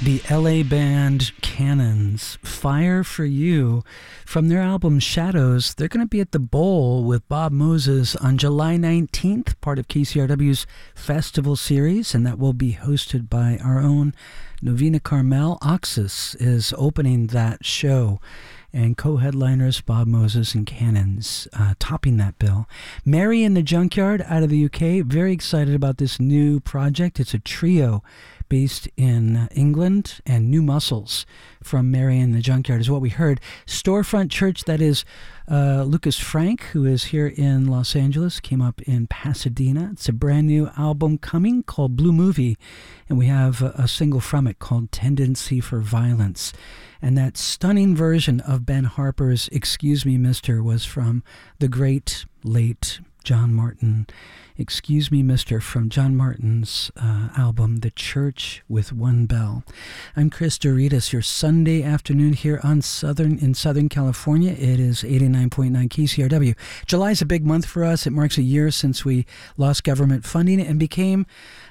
The LA band Cannons, Fire for You, from their album Shadows. They're going to be at the Bowl with Bob Moses on July 19th, part of KCRW's festival series, and that will be hosted by our own Novena Carmel. Oxus is opening that show, and co-headliners Bob Moses and Cannons topping that bill. Mary in the Junkyard out of the UK, very excited about this new project. It's a trio based in England, and New Muscles from Mary in the Junkyard is what we heard. Storefront Church, that is Lucas Frank, who is here in Los Angeles, came up in Pasadena. It's a brand new album coming called Blue Movie, and we have a single from it called Tendency for Violence. And that stunning version of Ben Harper's Excuse Me, Mister was from the great late John Martin. Excuse Me, Mister, from John Martin's album, The Church with One Bell. I'm Chris Doritas, your Sunday afternoon here in Southern California. It is 89.9 KCRW. July is a big month for us. It marks a year since we lost government funding and became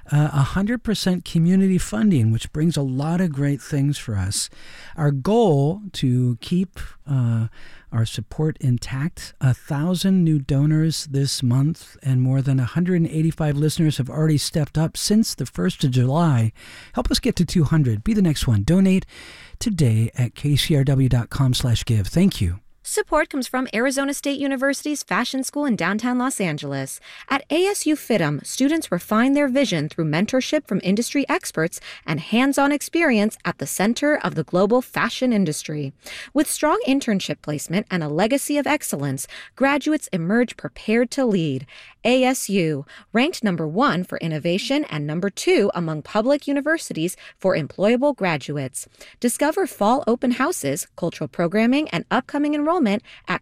100% community funding, which brings a lot of great things for us. Our goal to keep our support intact, 1,000 new donors this month, and more than 185 listeners have already stepped up since the 1st of July. Help us get to 200. Be the next one. Donate today at kcrw.com/give. Thank you. Support comes from Arizona State University's Fashion School in downtown Los Angeles. At ASU FITM, students refine their vision through mentorship from industry experts and hands-on experience at the center of the global fashion industry. With strong internship placement and a legacy of excellence, graduates emerge prepared to lead. ASU, ranked number 1 for innovation and number 2 among public universities for employable graduates. Discover fall open houses, cultural programming, and upcoming enrollment at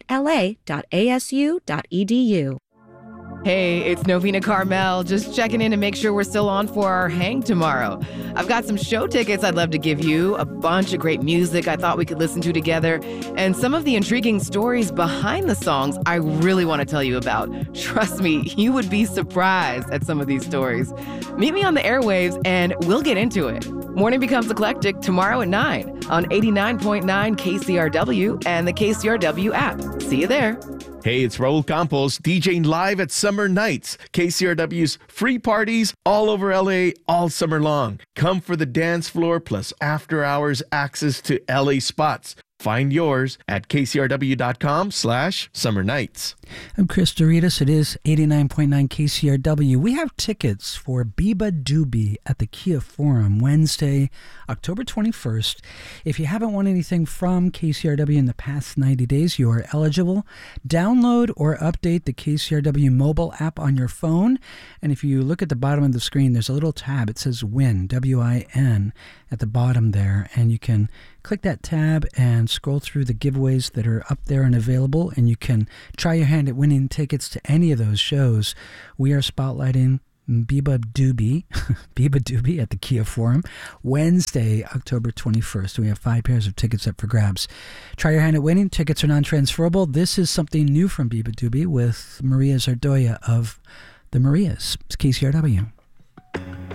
createla.asu.edu. Hey, it's Novena Carmel, just checking in to make sure we're still on for our hang tomorrow. I've got some show tickets I'd love to give you, a bunch of great music I thought we could listen to together, and some of the intriguing stories behind the songs I really want to tell you about. Trust me, you would be surprised at some of these stories. Meet me on the airwaves and we'll get into it. Morning Becomes Eclectic tomorrow at 9 on 89.9 KCRW and the KCRW app. See you there. Hey, it's Raul Campos, DJing live at Summer Nights, KCRW's free parties all over LA all summer long. Come for the dance floor plus after hours access to LA spots. Find yours at kcrw.com/summer nights. I'm Chris Doritas. It is 89.9 KCRW. We have tickets for Biba Doobie at the Kia Forum Wednesday, October 21st. If you haven't won anything from KCRW in the past 90 days, you are eligible. Download or update the KCRW mobile app on your phone. And if you look at the bottom of the screen, there's a little tab. It says Win, W-I-N, at the bottom there. And you can click that tab and scroll through the giveaways that are up there and available, and you can try your hand at winning tickets to any of those shows. We are spotlighting Biba Doobie at the Kia Forum Wednesday, October 21st. We have 5 pairs of tickets up for grabs. Try your hand at winning. Tickets are non-transferable. This is something new from Biba Doobie with Maria Zardoya of the Marias. It's KCRW.